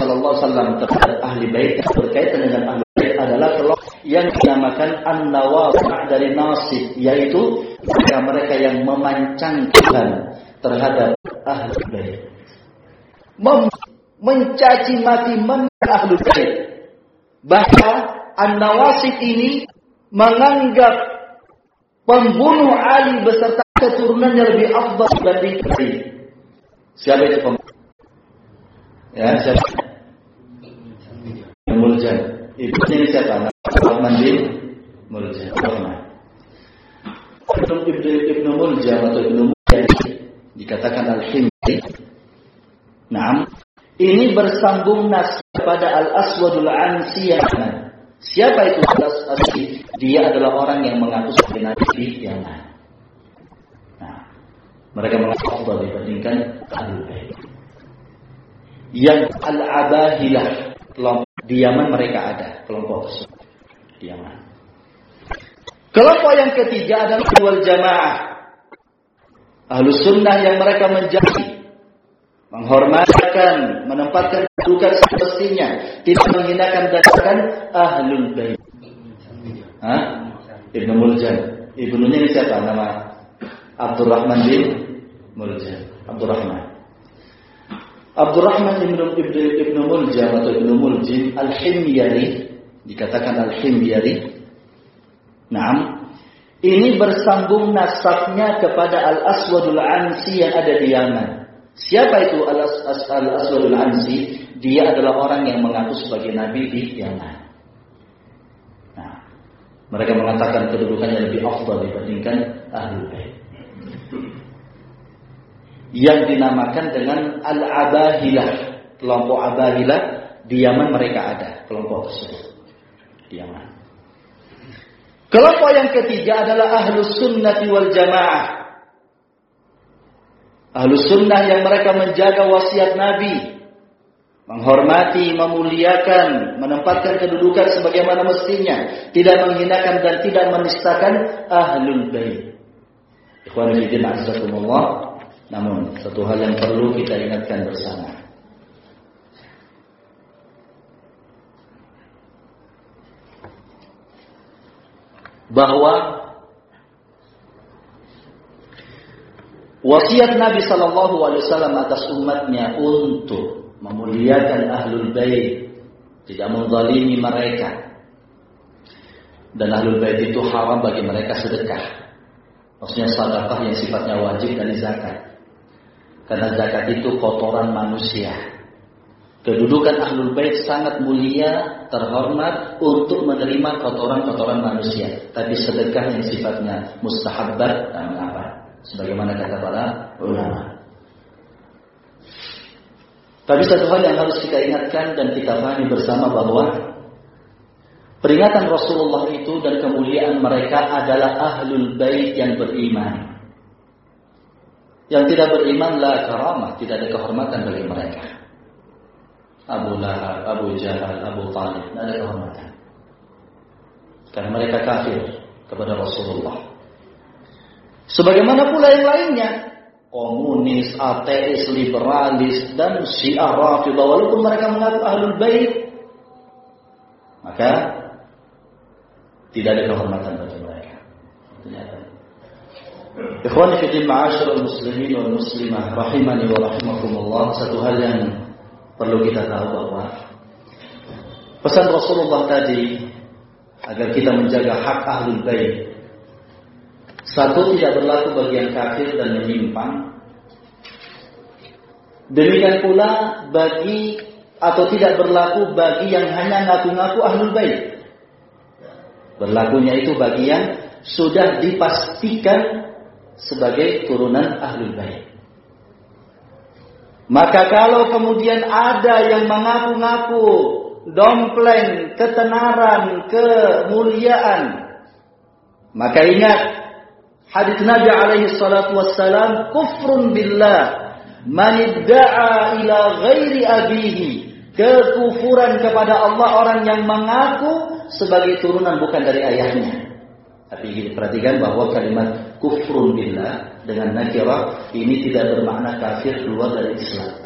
sallallahu alaihi wasallam terhadap ahli bait yang berkaitan dengan ahli bait adalah kelompok yang dinamakan an-nawasib dari nasib, yaitu mereka yang memancang Tuhan terhadap ahli bait. Mencaci maki ahli bait. Bahkan an-nawasib ini menganggap pembunuh Ali beserta keturunannya lebih afdal dibandingkan Ali. Siapa itu pembunuh? Ya, siapa? Muljan. Ibunya ini siapa? Rahman bin Muljan. Ibnu Muljan atau Ibnu Muljan dikatakan al-Himyari. Naam. Ini bersambung nas kepada Al-Aswadul Ansi yang mana? Siapa itu Al-Aswadul? Dia adalah orang yang mengaku sebagai nabi di Yaman. Nah, mereka mengaku afdal dibandingkan Ahlul Bait. Yang Al-Abahilah, kelompok di Yaman mereka ada, kelompok di Yaman. Kelompok yang ketiga adalah wal jamaah. Ahlus sunnah yang mereka menjadi menghormatkan, menempatkan kedudukan semestinya, tidak menghinakan dan menghinakan Ahlul Bait. Ibnu Muljan. Ibnunya ini siapa? Nama Abdurrahman bin Muljan. Abdurrahman Ibnu Muljan atau Ibnu Muljan Al-Himyari, dikatakan Al-Himyari. Naam. Ini bersambung nasabnya kepada Al-Aswadul Ansi yang ada di Yaman. Siapa itu Al-Aswadul Ansi? Dia adalah orang yang mengaku sebagai nabi di Yaman. Nah, mereka mengatakan kedudukannya lebih afdal dibandingkan Ahlul Bait. Yang dinamakan dengan Al-Abahilah, kelompok Abahilah di Yaman mereka ada, kelompok tersebut di Yaman. Kelompok yang ketiga adalah Ahlus Sunnati wal Jamaah. Ahlus Sunnah yang mereka menjaga wasiat Nabi, menghormati, memuliakan, menempatkan kedudukan sebagaimana mestinya, tidak menghinakan dan tidak menistakan Ahlul Bait. Ikhwan fillah azakumullah. Namun satu hal yang perlu kita ingatkan bersama, bahwa wasiat Nabi sallallahu alaihi wasallam atas umatnya untuk memuliakan Ahlul Bait, tidak menzalimi mereka. Dan Ahlul Bait itu haram bagi mereka sedekah. Maksudnya sedekah yang sifatnya wajib dari zakat. Karena zakat itu kotoran manusia. Kedudukan Ahlul Bait sangat mulia, terhormat untuk menerima kotoran-kotoran manusia. Tapi sedekah yang sifatnya mustahabbat dan apa? Sebagaimana kata para ulama. Tapi satu hal yang harus kita ingatkan dan kita pahami bersama bahwa peringatan Rasulullah itu dan kemuliaan mereka adalah Ahlul Bait yang beriman. Yang tidak beriman la karamah, tidak ada kehormatan bagi mereka. Abu Lahab, Abu Jahal, Abu Talib, tidak ada kehormatan. Karena mereka kafir kepada Rasulullah. Sebagaimana pula yang lainnya, komunis, ateis, liberalis, dan Syiah Rafidah, walaupun mereka mengaku Ahlul Bait, maka tidak ada kehormatan bagi mereka. Ikhwani fi din ma'asyiral muslimin wal muslimah rahimani wa rahimakumullah, satu hal yang perlu kita tahu bahwa pesan Rasulullah tadi agar kita menjaga hak Ahlul Bait, satu, tidak berlaku bagi yang kafir dan menyimpang. Demikian pula bagi atau tidak berlaku bagi yang hanya ngaku-ngaku Ahlul Bait. Berlakunya itu bagi yang sudah dipastikan sebagai turunan Ahlul Bait. Maka kalau kemudian ada yang mengaku-ngaku dompleng ketenaran, kemuliaan, maka ingat hadits Nabi alaihi salatu wassalam, kufrun billah man idda'a ila ghairi abihi, kekufuran kepada Allah orang yang mengaku sebagai turunan bukan dari ayahnya. Tapi perhatikan bahwa kalimat kufrun billah dengan nakirah ini tidak bermakna kafir keluar dari Islam.